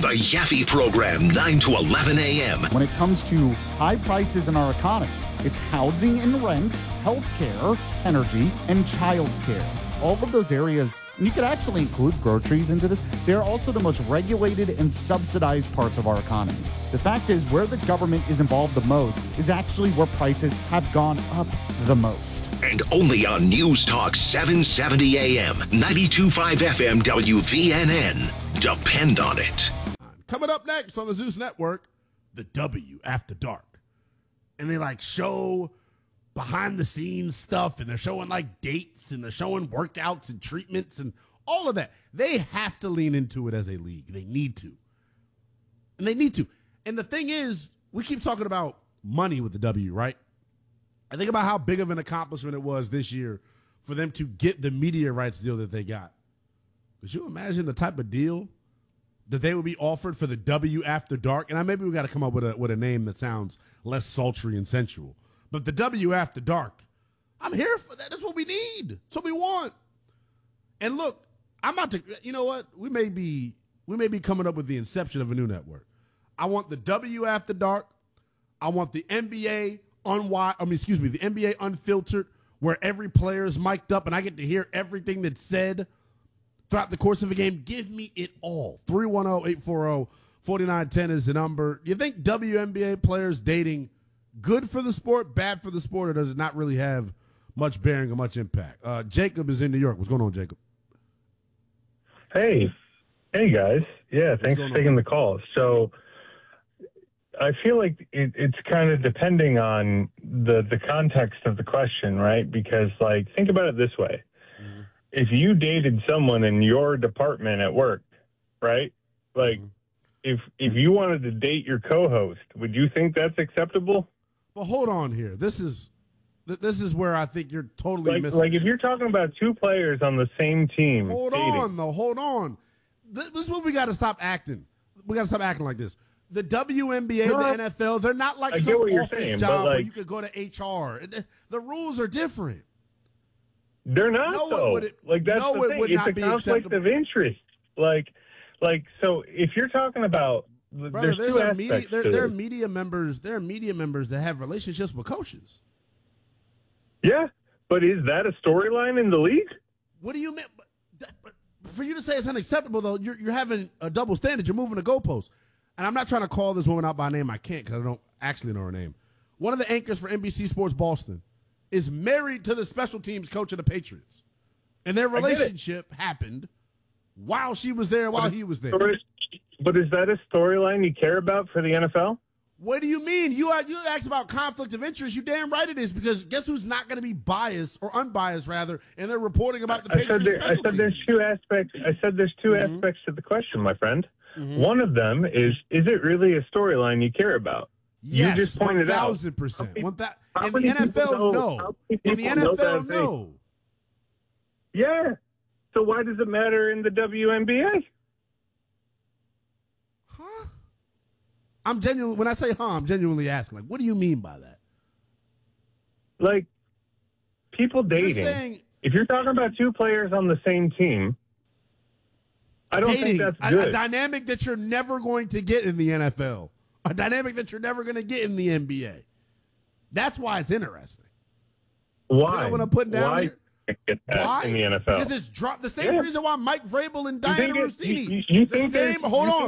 The Yaffe Program, 9 to 11 a.m. When it comes to high prices in our economy, it's housing and rent, healthcare, energy, and childcare. All of those areas, and you could actually include groceries into this, they're also the most regulated and subsidized parts of our economy. The fact is, where the government is involved the most is actually where prices have gone up the most. And only on News Talk 770 AM, 92.5 FM WVNN. Depend on it. Coming up next on the Zeus Network, the W After Dark. And they show behind the scenes stuff, and they're showing dates, and they're showing workouts and treatments and all of that. They have to lean into it as a league. They need to. And they need to. And the thing is, we keep talking about money with the W, right? I think about how big of an accomplishment it was this year for them to get the media rights deal that they got. Could you imagine the type of deal that they would be offered for the W After Dark? And maybe we got to come up with a name that sounds less sultry and sensual. But the W After Dark, I'm here for that. That's what we need. That's what we want. And look, I'm about to, you know what? We may be coming up with the inception of a new network. I want the W After Dark. I want the NBA the NBA Unfiltered, where every player is mic'd up and I get to hear everything that's said throughout the course of a game. Give me it all. 310-840-4910 is the number. Do you think WNBA players dating good for the sport, bad for the sport, or does it not really have much bearing or much impact? Jacob is in New York. What's going on, Jacob? Hey guys. Yeah, thanks for taking the call. So I feel like it's kind of depending on the context of the question, right? Because think about it this way. Mm-hmm. If you dated someone in your department at work, right? If you wanted to date your co-host, would you think that's acceptable? Well, hold on here. This is where I think you're totally missing. If you're talking about two players on the same team. Hold on. This is what we got to stop acting. We got to stop acting like this. The WNBA, the NFL, they're not like some office job where you could go to HR. The rules are different. They're not, though. That's the thing. It's a conflict of interest. So if you're talking about, there's two aspects to there are media members that have relationships with coaches. Yeah, but is that a storyline in the league? What do you mean? For you to say it's unacceptable, though, you're having a double standard. You're moving the goalposts. And I'm not trying to call this woman out by name. I can't because I don't actually know her name. One of the anchors for NBC Sports Boston is married to the special teams coach of the Patriots. And their relationship happened while she was there, while he was there. But is that a storyline you care about for the NFL? What do you mean? You asked about conflict of interest. You damn right it is, because guess who's not going to be biased or unbiased, rather, and they're reporting about the Patriots. I said there's two aspects. I said there's two aspects to the question, my friend. Mm-hmm. One of them is it really a storyline you care about? Yes, you just pointed 1,000%. In the NFL, no. In the NFL, no. Yeah. So why does it matter in the WNBA? Huh? When I say I'm genuinely asking, what do you mean by that? People dating. If you're talking about two players on the same team, I don't think that's good. A dynamic that you're never going to get in the NFL. A dynamic that you're never going to get in the NBA. That's why it's interesting. Why? You know what I'm putting down here? Get that why? In the NFL. Because it's dropped. The same reason why Mike Vrabel and Diana Rossini. You think there's no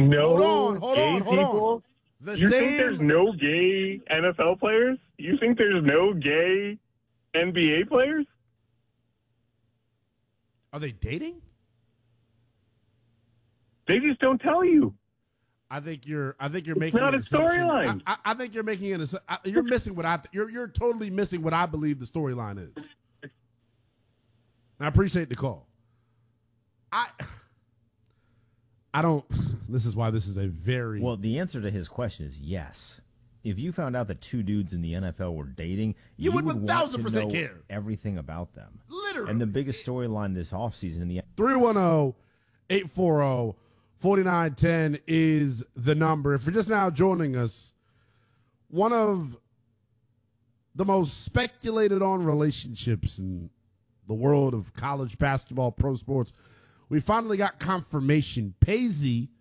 gay NFL players? You think there's no gay NBA players? Are they dating? They just don't tell you. I think you're making not a storyline. I think you're making it. You're missing what you're totally missing what I believe the storyline is. I appreciate the call. I don't. This is why this is a very well. The answer to his question is yes. If you found out that two dudes in the NFL were dating, you would 1,000% care everything about them. Literally. And the biggest storyline this offseason in the 310-840-4910 is the number. If you're just now joining us, one of the most speculated on relationships in the world of college basketball, pro sports, we finally got confirmation. Paisy